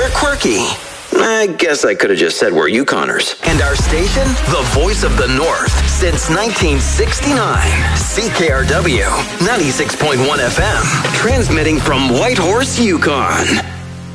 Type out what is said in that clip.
They're quirky. I guess I could have just said we're Yukoners. And our station, the voice of the North, since 1969. CKRW, 96.1 FM, transmitting from Whitehorse, Yukon.